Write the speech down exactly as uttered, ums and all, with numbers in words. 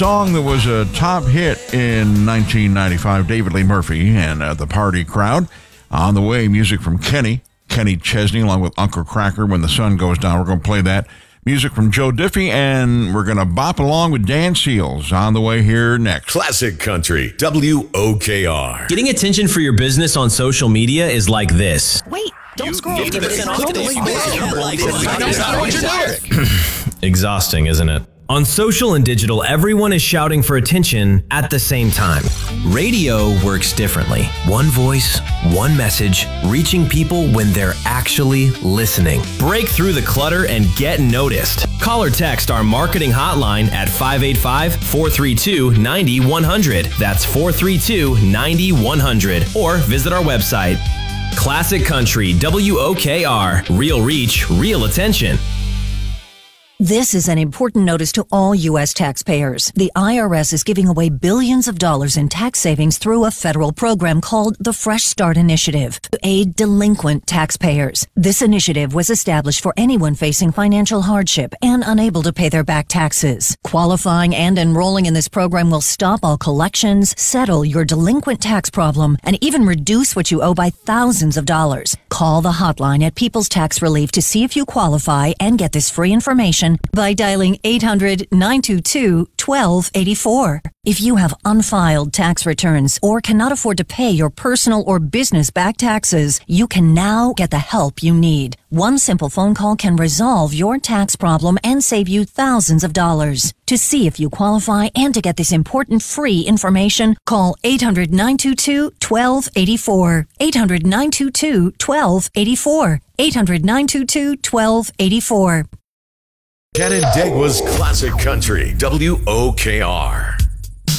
Song that was a top hit in nineteen ninety-five, David Lee Murphy and uh, the Party Crowd. On the way, music from Kenny, Kenny Chesney, along with Uncle Kracker, When the Sun Goes Down. We're going to play that. Music from Joe Diffie, and we're going to bop along with Dan Seals on the way here next. Classic Country, W O K R. Getting attention for your business on social media is like this. Wait, don't scroll. Exhausting, isn't it? On social and digital, everyone is shouting for attention at the same time. Radio works differently. One voice, one message, reaching people when they're actually listening. Break through the clutter and get noticed. Call or text our marketing hotline at five eight five, four three two, nine one zero zero. That's four three two, nine one zero zero. Or visit our website. Classic Country, W O K R. Real reach, real attention. This is an important notice to all U S taxpayers. The I R S is giving away billions of dollars in tax savings through a federal program called the Fresh Start Initiative to aid delinquent taxpayers. This initiative was established for anyone facing financial hardship and unable to pay their back taxes. Qualifying and enrolling in this program will stop all collections, settle your delinquent tax problem, and even reduce what you owe by thousands of dollars. Call the hotline at People's Tax Relief to see if you qualify and get this free information by dialing eight hundred, nine two two, one two eight four. If you have unfiled tax returns or cannot afford to pay your personal or business back taxes, you can now get the help you need. One simple phone call can resolve your tax problem and save you thousands of dollars. To see if you qualify and to get this important free information, call eight hundred, nine two two, one two eight four. eight hundred, nine two two, one two eight four. eight hundred, nine two two, one two eight four. Canandaigua's Classic Country, W O K R.